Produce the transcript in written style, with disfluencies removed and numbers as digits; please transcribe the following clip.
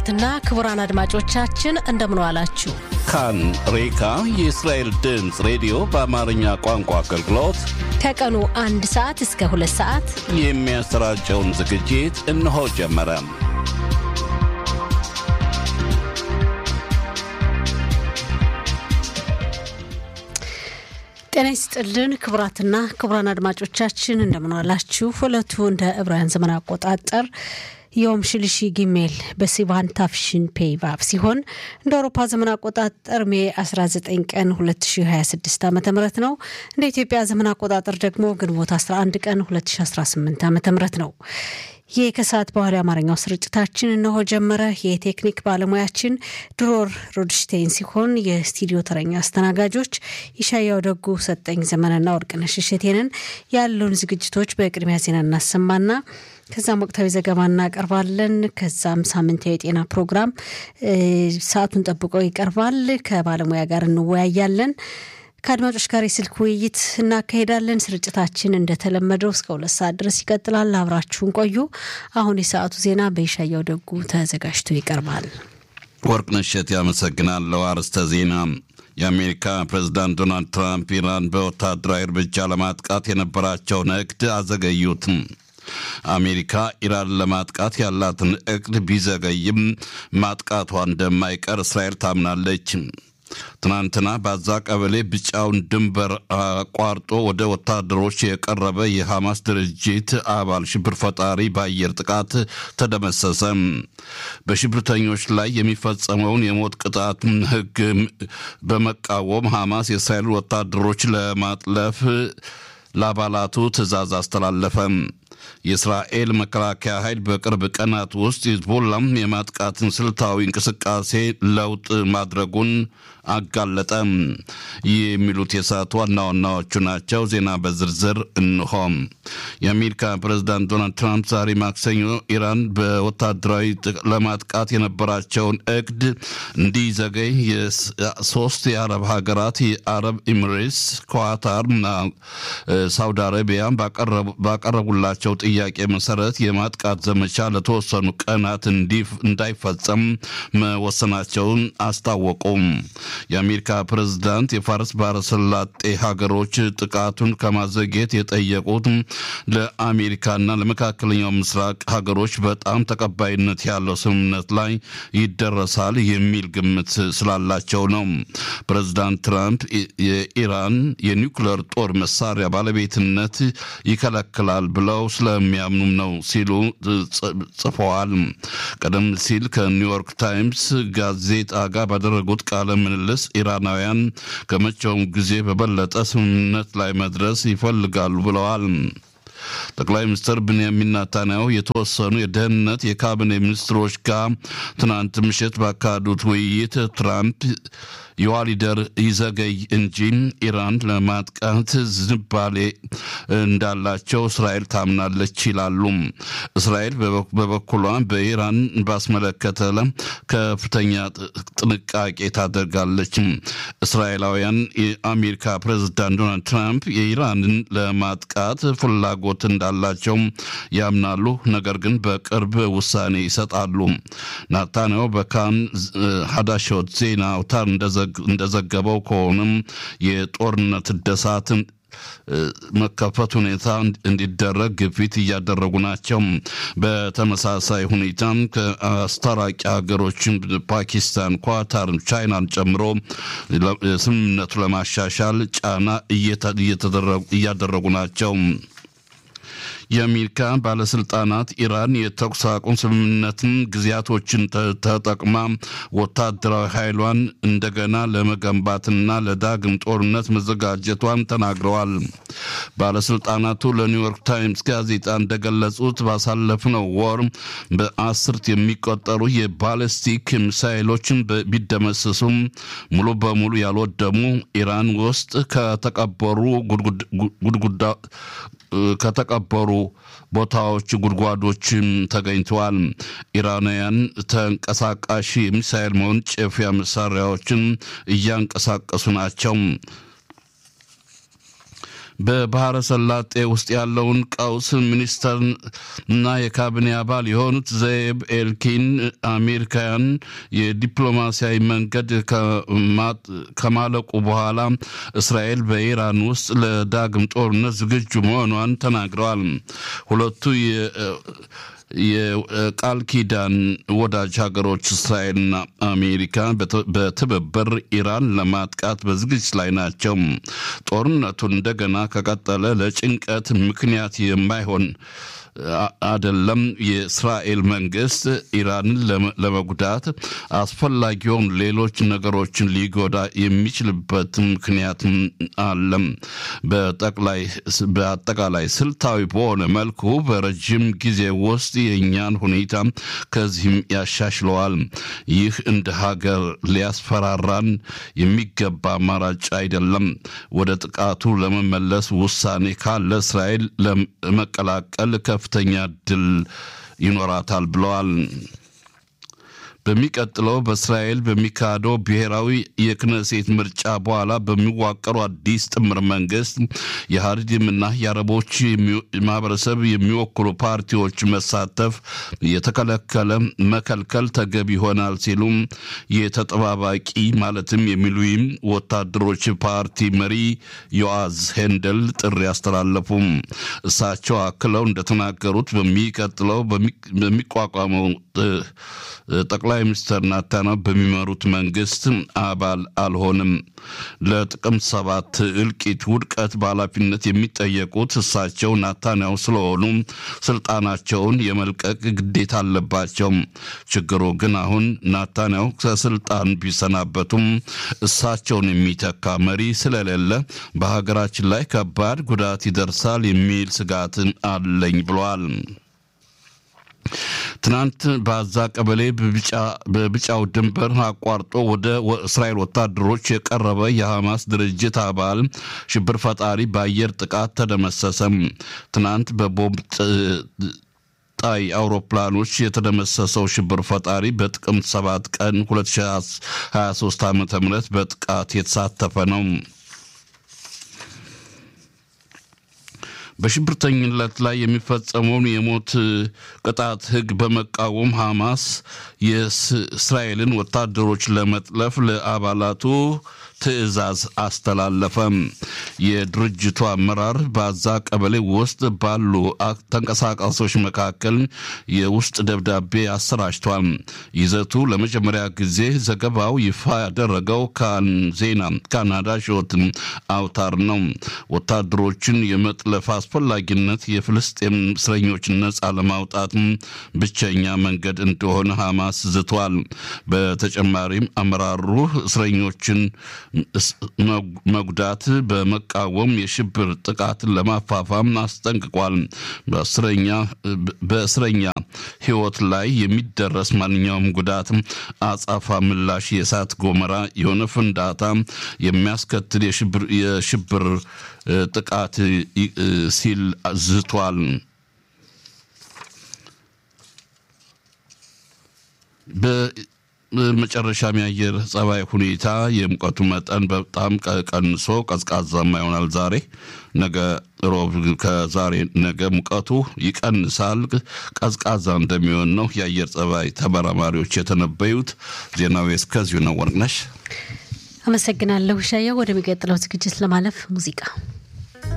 ክቡራትና ክቡራን አድማጮቻችን እንደምን ዋላችሁ። ካን ሬካ የእስራኤል ድምፅ ሬዲዮ በአማርኛ ቋንቋ አገልግሎት ከቀኑ 1 ሰዓት እስከ 2 ሰዓት የሚያሰራጨውን ዝግጅት እነሆ ጀመረ። ጤና ይስጥልን ክቡራትና ክቡራን አድማጮቻችን እንደምን ዋላችሁ። ሁለቱ እንደ ዕብራውያን ዘመን አቆጣጠር ዮም ሽልሺ ጊሜል በሲቫን ታፍሽን ፔይቫብ ሲሆን እንደ አውሮፓ ዘመን አቆጣጠር ሜ 19 ቀን 2026 ዓ.ም ነው። እንደ ኢትዮጵያ ዘመን አቆጣጠር ደግሞ ግንቦት 11 ቀን 2018 ዓ.ም ነው። ይህ ከሰዓት በኋላ የአማርኛው ስርጭታችን እነሆ ጀመረ። የቴክኒክ ባለሙያችን ድሮር ሮድሽቴን ሲሆን የስቱዲዮ ተረኛ አስተናጋጆች ይሻያው ደጉ፣ ሰጠኝ ዘመንና ወርቅነሽ እሸቴንን። ያሉን ዝግጅቶች በቅድሚያ ዜና እናሰማና ከዛም ወቅታዊ ዘገባ እናቀርባለን። ከዛም ሳምንታዊ የጤና ፕሮግራም ሰዓቱን ጠብቆ ይቀርባል። ከባለሙያ ጋር እንወያያለን። ከአድማጮች ጋር የስልክ ውይይት እናካሄዳለን። ስርጭታችን እንደተለመደው እስከ 2 ሰዓት ድረስ ይቀጥላል። አብራችሁን ቆዩ። አሁን የሰዓቱ ዜና በይሻያው ደጉ ተዘጋጅቶ ይቀርባል። ወርቅነሽ እሸቴ ያመሰግናለሁ። አርዕስተ ዜና። የአሜሪካ ፕሬዝዳንት ዶናልድ ትራምፕ ኢራን በወታደራዊ እርምጃ ለማጥቃት የነበራቸውን እቅድ አዘገዩት። አሜሪካ ኢራን ለማጥቃት ያላትን እቅድ ቢዘገይም ማጥቃቷ እንደማይቀር እስራኤል ታምናለች። ትናንትና ባዛ ቀበሌ ቢጫውን ድንበር አቋርጦ ወደ ወታደሮች የቀረበ የሐማስ ድርጅት አባል ሽብር ፈጣሪ በአየር ጥቃት ተደመሰሰ። በሽብርተኞች ላይ የሚፈጸመውን የሞት ቅጣት ሕግ በመቃወም ሐማስ የእስራኤል ወታደሮች ለማጥለፍ ለአባላቱ ትዕዛዝ አስተላለፈ። የእስራኤል መከላከያ ኃይል በቅርብ ቀናት ውስጥ ሂዝቦላም የማጥቃትን ስልታዊ እንቅስቃሴ ለውጥ ማድረጉን አጋለጠ። የሚሉት የሰዓቱ ዋና ዋናዎቹ ናቸው። ዜና በዝርዝር እንሆ። የአሜሪካ ፕሬዝዳንት ዶናልድ ትራምፕ ዛሬ ማክሰኞ ኢራን በወታደራዊ ለማጥቃት የነበራቸውን እቅድ እንዲዘገይ ሶስት የአረብ ሀገራት የአረብ ኤሚሬትስ፣ ኳታርና ሳውዲ አረቢያ ባቀረቡላቸው ጥያቄ መሰረት የማጥቃት ዘመቻ ለተወሰኑ ቀናት እንዳይፈጸም መወሰናቸውን አስታወቁም። የአሜሪካ ፕሬዝዳንት የፋርስ ባህረ ሰላጤ ሀገሮች ጥቃቱን ከማዘግየት የጠየቁት ለአሜሪካና ለመካከለኛው ምስራቅ ሀገሮች በጣም ተቀባይነት ያለው ስምምነት ላይ ይደረሳል የሚል ግምት ስላላቸው ነው። ፕሬዝዳንት ትራምፕ የኢራን የኒውክሌር ጦር መሳሪያ ባለቤትነት ይከለክላል ብለው ስለሚያምኑም ነው ሲሉ ጽፈዋል። ቀደም ሲል ከኒውዮርክ ታይምስ ጋዜጣ ጋር ባደረጉት ቃለ ምልልስ ኢራናውያን ከመቼውም ጊዜ በበለጠ ስምምነት ላይ መድረስ ይፈልጋሉ ብለዋል። ጠቅላይ ሚኒስትር ቤንያሚን ኔታንያሁ የተወሰኑ የደህንነት የካቢኔ ሚኒስትሮች ጋር ትናንት ምሽት ባካሄዱት ውይይት ትራምፕ የዋሊደር ይዘገይ እንጂ ኢራን ለማጥቃት ዝንባሌ እንዳላቸው እስራኤል ታምናለች ይላሉ። እስራኤል በበኩሏ በኢራን ባስመለከተ ከፍተኛ ጥንቃቄ ታደርጋለች። እስራኤላውያን የአሜሪካ ፕሬዝዳንት ዶናልድ ትራምፕ የኢራንን ለማጥቃት ፍላጎት እንዳላቸው ያምናሉ፣ ነገር ግን በቅርብ ውሳኔ ይሰጣሉ። ኔታንያሁ በካን ሀዳሾት ዜና አውታር እንደዘገበው ከሆነም የጦርነት እደሳትን መከፈት ሁኔታ እንዲደረግ ግፊት እያደረጉ ናቸው። በተመሳሳይ ሁኔታ ከአስታራቂ ሀገሮች ፓኪስታን፣ ኳታር፣ ቻይናን ጨምሮ ስምምነቱ ለማሻሻል ጫና እያደረጉ ናቸው። የአሜሪካ ባለስልጣናት ኢራን የተኩስ አቁም ስምምነትን ጊዜያቶችን ተጠቅማ ወታደራዊ ኃይሏን እንደገና ለመገንባትና ለዳግም ጦርነት መዘጋጀቷን ተናግረዋል። ባለስልጣናቱ ለኒውዮርክ ታይምስ ጋዜጣ እንደገለጹት ባሳለፍነው ወር በ10 የሚቆጠሩ የባሊስቲክ ሚሳይሎችን ቢደመሰሱም ሙሉ በሙሉ ያልወደሙ ኢራን ውስጥ ከተቀበሩ ቦታዎች ጉድጓዶችም ተገኝተዋል። ኢራናውያን ተንቀሳቃሽ የሚሳኤል መወንጨፊያ መሳሪያዎችን እያንቀሳቀሱ ናቸው። በባህረ ሰላጤ ውስጥ ያለውን ቀውስ ሚኒስተር እና የካቢኔ አባል የሆኑት ዘይብ ኤልኪን አሜሪካን የዲፕሎማሲያዊ መንገድ ከማለቁ በኋላ እስራኤል በኢራን ውስጥ ለዳግም ጦርነት ዝግጁ መሆኗን ተናግረዋል። ሁለቱ የቃል ኪዳን ወዳጅ ሀገሮች እስራኤልና አሜሪካ በትብብር ኢራን ለማጥቃት በዝግጅት ላይ ናቸው። ጦርነቱን እንደገና ከቀጠለ ለጭንቀት ምክንያት የማይሆን አይደለም። የእስራኤል መንግስት ኢራንን ለመጉዳት አስፈላጊውን ሌሎች ነገሮችን ሊጎዳ የሚችልበት ምክንያት አለ። በአጠቃላይ ስልታዊ በሆነ መልኩ በረጅም ጊዜ ውስጥ የኛን ሁኔታ ከዚህም ያሻሽለዋል። ይህ እንደ ሀገር ሊያስፈራራን የሚገባ አማራጭ አይደለም። ወደ ጥቃቱ ለመመለስ ውሳኔ ካለ እስራኤል ለመቀላቀል ከፍተኛ ድል ይኖራታል ብለዋል። በሚቀጥለው በእስራኤል በሚካሄደው ብሔራዊ የክነሴት ምርጫ በኋላ በሚዋቀሩ አዲስ ጥምር መንግስት የሀሪዲምና የአረቦች ማህበረሰብ የሚወክሉ ፓርቲዎች መሳተፍ መከልከል ተገቢ ይሆናል ሲሉ የተጠባባቂ ማለትም የሚሉይም ወታደሮች ፓርቲ መሪ ዮአዝ ሄንደል ጥሪ አስተላለፉ። እሳቸው አክለው እንደተናገሩት በሚቀጥለው በሚቋቋመው ጠቅላይ ሚኒስትር ናታንያሁ በሚመሩት መንግስት አባል አልሆንም። ለጥቅምት 7 እልቂት ውድቀት በኃላፊነት የሚጠየቁት እሳቸው ናታንያሁ ስለሆኑ ስልጣናቸውን የመልቀቅ ግዴታ አለባቸው። ችግሩ ግን አሁን ናታንያሁ ከስልጣን ቢሰናበቱም እሳቸውን የሚተካ መሪ ስለሌለ በሀገራችን ላይ ከባድ ጉዳት ይደርሳል የሚል ስጋት አለኝ ብለዋል። ትናንት በአዛ ቀበሌ በብጫው ድንበር አቋርጦ ወደ እስራኤል ወታደሮች የቀረበ የሐማስ ድርጅት አባል ሽብር ፈጣሪ በአየር ጥቃት ተደመሰሰ። ትናንት በቦምብ ጣይ አውሮፕላኖች የተደመሰሰው ሽብር ፈጣሪ በጥቅምት 7 ቀን 2023 ዓ.ም በጥቃት የተሳተፈ ነው። በሽብርተኝነት ላይ የሚፈጸመውን የሞት ቅጣት ህግ በመቃወም ሐማስ የእስራኤልን ወታደሮች ለመጥለፍ ለአባላቱ ትዕዛዝ አስተላለፈ። የድርጅቱ አመራር በአዛ ቀበሌ ውስጥ ባሉ ተንቀሳቃሾች መካከል የውስጥ ደብዳቤ አሰራጭቷል። ይዘቱ ለመጀመሪያ ጊዜ ዘገባው ይፋ ያደረገው ካናዳ ሾት አውታር ነው። ወታደሮችን የመጥለፍ አስፈላጊነት የፍልስጤም እስረኞችን ነጻ ለማውጣት ብቸኛ መንገድ እንደሆነ ሐማስ ዝቷል። በተጨማሪም አመራሩ እስረኞችን መጉዳት በመቃወም የሽብር ጥቃትን ለማፋፋም አስጠንቅቋል። በእስረኛ ህይወት ላይ የሚደረስ ማንኛውም ጉዳት አጻፋ ምላሽ የእሳት ገሞራ የሆነ ፍንዳታ የሚያስከትል የሽብር ጥቃት ሲል ዝቷል። በመጨረሻም የአየር ጸባይ ሁኔታ የሙቀቱ መጠን በጣም ቀንሶ ቀዝቃዛማ ይሆናል። ዛሬ ነገ ሮብ ከዛሬ ነገ ሙቀቱ ይቀንሳል፣ ቀዝቃዛ እንደሚሆን ነው የአየር ጸባይ ተመራማሪዎች የተነበዩት። ዜናው እስከዚሁ ነው። ወርቅነሽ አመሰግናለሁ። ሻያ ወደሚቀጥለው ዝግጅት ለማለፍ ሙዚቃ